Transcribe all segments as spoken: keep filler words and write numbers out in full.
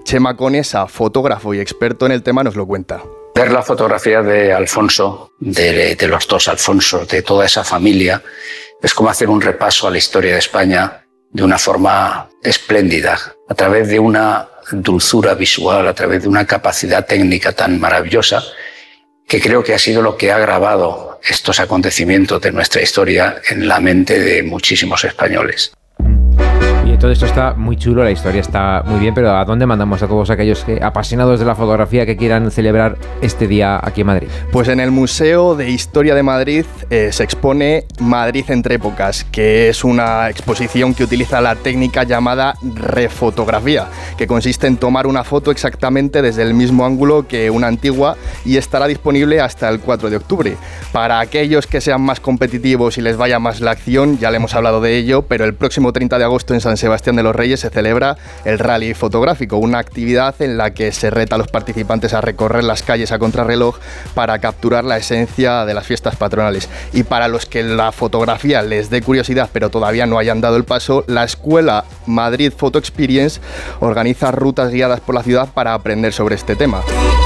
Chema Conesa, fotógrafo y experto en el tema, nos lo cuenta. Ver la fotografía de Alfonso, de, de los dos Alfonsos, de toda esa familia, es como hacer un repaso a la historia de España de una forma espléndida, a través de una dulzura visual, a través de una capacidad técnica tan maravillosa, que creo que ha sido lo que ha grabado estos acontecimientos de nuestra historia en la mente de muchísimos españoles. Y todo esto está muy chulo, la historia está muy bien, pero ¿a dónde mandamos a todos aquellos que, apasionados de la fotografía que quieran celebrar este día aquí en Madrid? Pues en el Museo de Historia de Madrid eh, se expone Madrid entre épocas, que es una exposición que utiliza la técnica llamada refotografía, que consiste en tomar una foto exactamente desde el mismo ángulo que una antigua, y estará disponible hasta el cuatro de octubre. Para aquellos que sean más competitivos y les vaya más la acción, ya le hemos hablado de ello, pero el próximo treinta de agosto en San Sebastián de los Reyes se celebra el Rally Fotográfico, una actividad en la que se reta a los participantes a recorrer las calles a contrarreloj para capturar la esencia de las fiestas patronales. Y para los que la fotografía les dé curiosidad pero todavía no hayan dado el paso, la Escuela Madrid Photo Experience organiza rutas guiadas por la ciudad para aprender sobre este tema.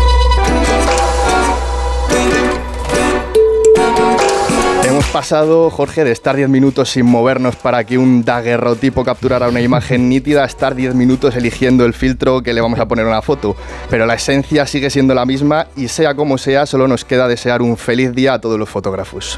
Hemos pasado, Jorge, de estar diez minutos sin movernos para que un daguerrotipo capturara una imagen nítida a estar diez minutos eligiendo el filtro que le vamos a poner a una foto. Pero la esencia sigue siendo la misma y sea como sea, solo nos queda desear un feliz día a todos los fotógrafos.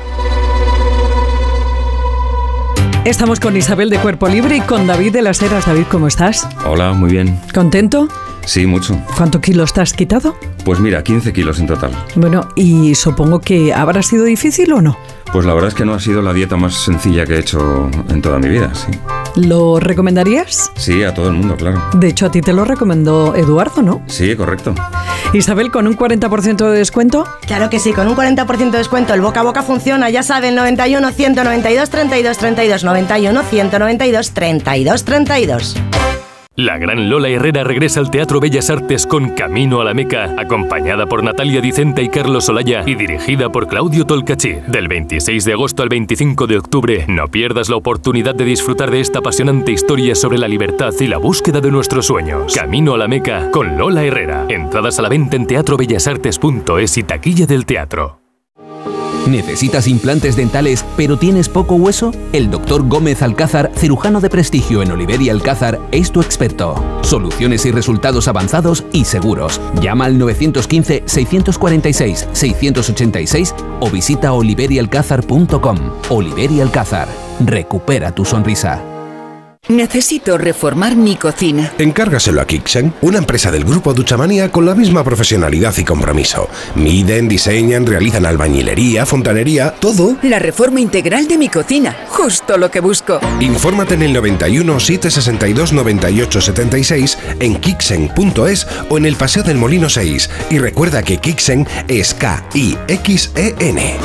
Estamos con Isabel de Cuerpo Libre y con David de las Heras. David, ¿cómo estás? Hola, muy bien. ¿Contento? Sí, mucho. ¿Cuántos kilos te has quitado? Pues mira, quince kilos en total. Bueno, y supongo que habrá sido difícil ¿o no? Pues la verdad es que no ha sido la dieta más sencilla que he hecho en toda mi vida, sí. ¿Lo recomendarías? Sí, a todo el mundo, claro. De hecho, a ti te lo recomendó Eduardo, ¿no? Sí, correcto. Isabel, ¿con un cuarenta por ciento de descuento? Claro que sí, con un cuarenta por ciento de descuento. El boca a boca funciona, ya saben, noventa y uno, ciento noventa y dos, treinta y dos, treinta y dos, noventa y uno, ciento noventa y dos, treinta y dos, treinta y dos. La gran Lola Herrera regresa al Teatro Bellas Artes con Camino a la Meca, acompañada por Natalia Dicenta y Carlos Olaya y dirigida por Claudio Tolcachir. Del veintiséis de agosto al veinticinco de octubre, no pierdas la oportunidad de disfrutar de esta apasionante historia sobre la libertad y la búsqueda de nuestros sueños. Camino a la Meca con Lola Herrera. Entradas a la venta en teatro bellas artes punto es y taquilla del teatro. ¿Necesitas implantes dentales pero tienes poco hueso? El doctor Gómez Alcázar, cirujano de prestigio en Oliver y Alcázar, es tu experto. Soluciones y resultados avanzados y seguros. Llama al nueve uno cinco, seis cuatro seis, seis ocho seis o visita oliver y alcázar punto com. Oliver y Alcázar. Recupera tu sonrisa. Necesito reformar mi cocina. Encárgaselo a Kixen, una empresa del grupo Duchamania con la misma profesionalidad y compromiso. Miden, diseñan, realizan albañilería, fontanería, todo. La reforma integral de mi cocina, justo lo que busco. Infórmate en el noventa y uno, setecientos sesenta y dos, noventa y ocho setenta y seis, en kixen punto es o en el Paseo del Molino seis. Y recuerda que Kixen es K I X E N.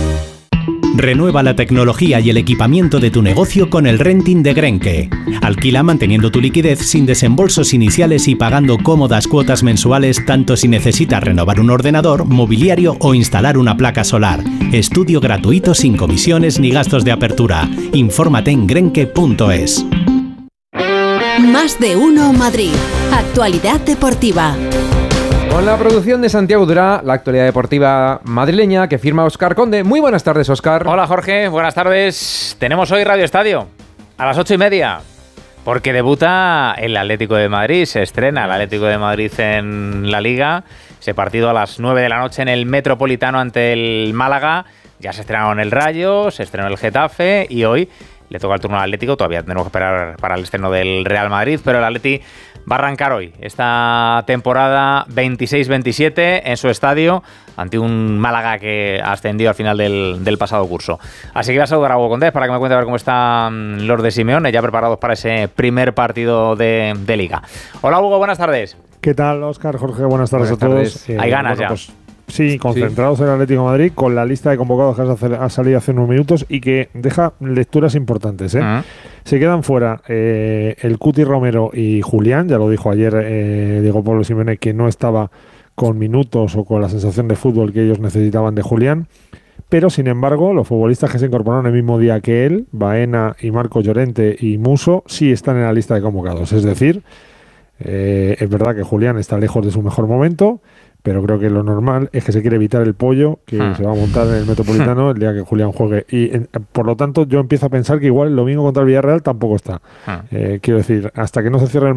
Renueva la tecnología y el equipamiento de tu negocio con el renting de Grenke. Alquila manteniendo tu liquidez sin desembolsos iniciales y pagando cómodas cuotas mensuales tanto si necesitas renovar un ordenador, mobiliario o instalar una placa solar. Estudio gratuito sin comisiones ni gastos de apertura. Infórmate en grenke punto es. Más de uno Madrid. Actualidad deportiva. Con la producción de Santiago Durá, la actualidad deportiva madrileña que firma Óscar Conde. Muy buenas tardes, Óscar. Hola, Jorge. Buenas tardes. Tenemos hoy Radio Estadio a las ocho y media, porque debuta el Atlético de Madrid. Se estrena el Atlético de Madrid en la Liga. Ese partido a las nueve de la noche en el Metropolitano ante el Málaga. Ya se estrenaron el Rayo, se estrenó el Getafe y hoy le toca el turno al Atlético. Todavía tenemos que esperar para el estreno del Real Madrid, pero el Atleti va a arrancar hoy esta temporada veintiséis veintisiete en su estadio ante un Málaga que ascendió al final del, del pasado curso. Así que voy a saludar a Hugo Condés para que me cuente a ver cómo están los de Simeone, ya preparados para ese primer partido de, de Liga. Hola Hugo, buenas tardes. ¿Qué tal, Óscar, Jorge? Buenas tardes buenas a todos. Tardes. Eh, Hay ganas bueno, ya. Pues, sí, concentrados sí. en el Atlético de Madrid con la lista de convocados que ha salido hace unos minutos y que deja lecturas importantes. ¿eh? Uh-huh. Se quedan fuera eh, el Cuti Romero y Julián, ya lo dijo ayer eh, Diego Pablo Simeone, que no estaba con minutos o con la sensación de fútbol que ellos necesitaban de Julián, pero sin embargo los futbolistas que se incorporaron el mismo día que él, Baena y Marco Llorente y Muso, sí están en la lista de convocados, es decir, Eh, es verdad que Julián está lejos de su mejor momento, pero creo que lo normal es que se quiere evitar el pollo que hmm. se va a montar en el Metropolitano el día que Julián juegue. Y en, por lo tanto yo empiezo a pensar que igual el domingo contra el Villarreal tampoco está. Hmm. Eh, quiero decir, hasta que no se cierre el